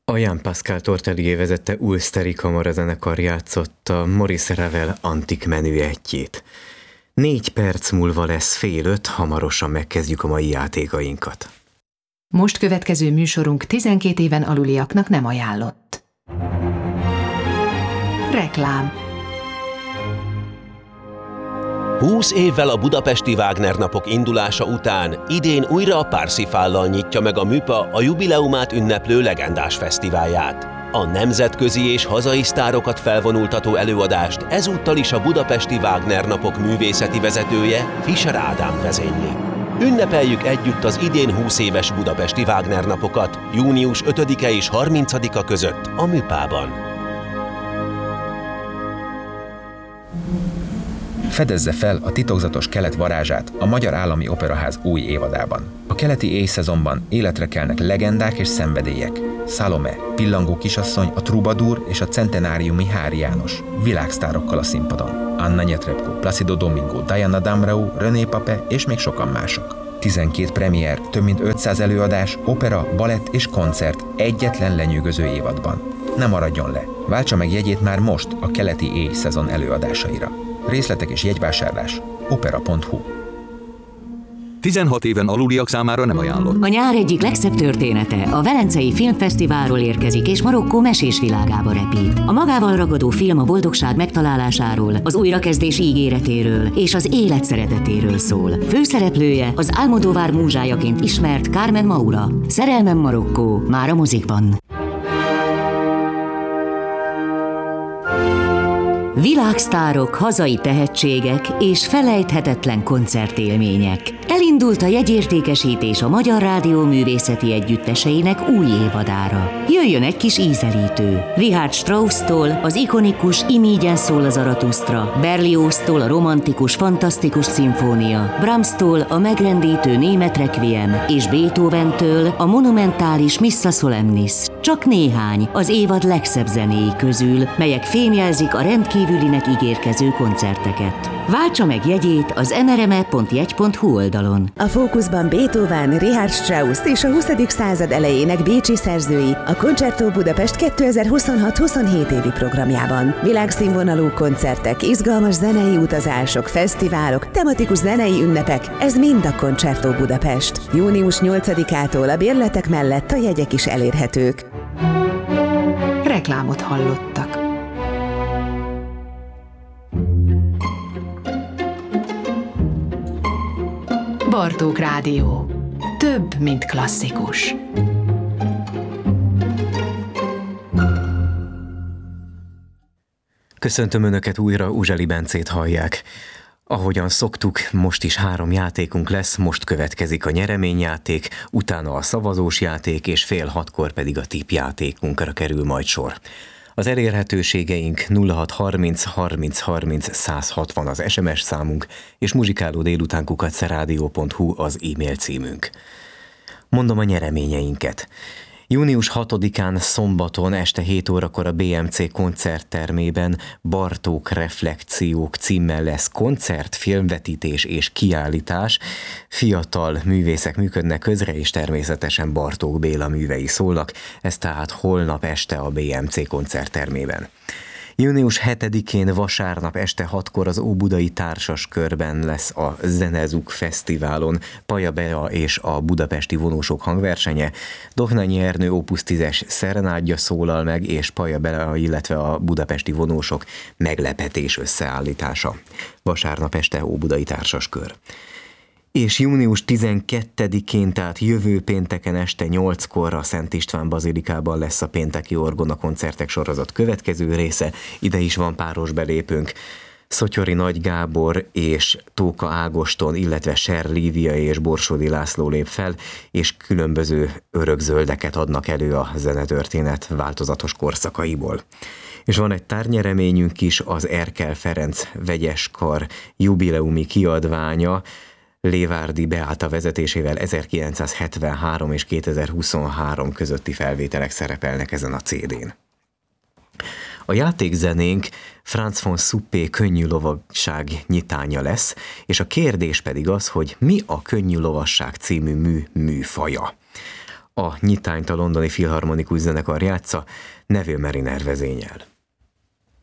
A Jan Pascal Tortelier vezette Ulsteri kamarazenekar játszotta Maurice Ravel antik menüetjét. 4 perc múlva lesz 4:30, hamarosan megkezdjük a mai játékainkat. Most következő műsorunk 12 éven aluliaknak nem ajánlott. Reklám. 20 évvel a budapesti Wagner napok indulása után idén újra a Parsifállal nyitja meg a MÜPA a jubileumát ünneplő legendás fesztiválját. A nemzetközi és hazai sztárokat felvonultató előadást ezúttal is a budapesti Wagner napok művészeti vezetője, Fischer Ádám vezényli. Ünnepeljük együtt az idén 20 éves budapesti Wagner napokat június 5-e és 30-a között a MÜPA-ban. Fedezze fel a titokzatos kelet varázsát a Magyar Állami Operaház új évadában. A keleti éjszezonban életre kelnek legendák és szenvedélyek. Salome, Pillangó kisasszony, a Troubadour és a centenáriumi Hári János, világsztárokkal a színpadon. Anna Netrebko, Placido Domingo, Diana Damrau, René Pape és még sokan mások. 12 premier, több mint 500 előadás, opera, balett és koncert egyetlen lenyűgöző évadban. Ne maradjon le! Váltsa meg jegyét már most a keleti éjszezon előadásaira. Részletek és jegyvásárlás opera.hu. 16 éven aluliak számára nem ajánlott. A nyár egyik legszebb története a Velencei Filmfesztiválról érkezik, és Marokkó mesés világába repít. A magával ragadó film a boldogság megtalálásáról, az újrakezdés ígéretéről és az élet szeretetéről szól. Főszereplője az Almodóvar múzsájaként ismert Carmen Maura. Szerelmem Marokkó, már a mozikban. Világsztárok, hazai tehetségek és felejthetetlen koncertélmények. Elindult a jegyértékesítés a Magyar Rádió művészeti együtteseinek új évadára. Jöjjön egy kis ízelítő. Richard Strauss-tól az ikonikus Imígyen szól a Zaratusztra, Berlioz-tól a romantikus, fantasztikus szimfónia, Brahms-tól a megrendítő német requiem és Beethoven-től a monumentális Missa Solemnis. Csak néhány az évad legszebb zenéi közül, melyek fémjelzik a rendkívülinek ígérkező koncerteket. Váltsa meg jegyét az mrme.jegy.hu oldalon. A fókuszban Beethoven, Richard Strauss és a 20. század elejének bécsi szerzői a Concerto Budapest 2026-27 évi programjában. Világszínvonalú koncertek, izgalmas zenei utazások, fesztiválok, tematikus zenei ünnepek, ez mind a Concerto Budapest. Június 8-ától a bérletek mellett a jegyek is elérhetők. Reklámot hallottak. Bartók Rádió. Több, mint klasszikus. Köszöntöm Önöket újra, Uzseli Bencét hallják. Ahogyan szoktuk, most is 3 játékunk lesz, most következik a nyereményjáték, utána a szavazós játék, és 5:30 pedig a tippjátékunkra kerül majd sor. Az elérhetőségeink 0630 30 30 160 az SMS számunk, és muzsikálódélután@szeradio.hu az e-mail címünk. Mondom a nyereményeinket. Június 6-án szombaton este 7 órakor a BMC koncerttermében Bartók Reflekciók címmel lesz koncert, filmvetítés és kiállítás. Fiatal művészek működnek közre, és természetesen Bartók Béla művei szólnak, ez tehát holnap este a BMC koncerttermében. Június 7-én vasárnap este 6-kor az Óbudai Társaskörben lesz a Zenezuk Fesztiválon Paja Bea és a Budapesti Vonósok hangversenye. Dohnányi Ernő Opus 10-es szerenádja szólal meg, és Paja Bea, illetve a Budapesti Vonósok meglepetés összeállítása. Vasárnap este Óbudai Társaskör. És június 12-én, tehát jövő pénteken este 8-kor a Szent István Bazilikában lesz a pénteki orgona koncertek sorozat következő része. Ide is van páros belépőnk. Szotyori Nagy Gábor és Tóka Ágoston, illetve Ser Lívia és Borsodi László lép fel, és különböző örökzöldeket adnak elő a zenetörténet változatos korszakaiból. És van egy tárnyereményünk is, az Erkel Ferenc Vegyeskar jubileumi kiadványa, Lévárdi Beáta vezetésével 1973 és 2023 közötti felvételek szerepelnek ezen a CD-n. A játékzenénk Franz von Suppé Könnyű lovasság nyitánya lesz, és a kérdés pedig az, hogy mi a Könnyű lovasság című műfaja. A nyitányt a londoni filharmonikus zenekar játsza Neville Mariner vezényel.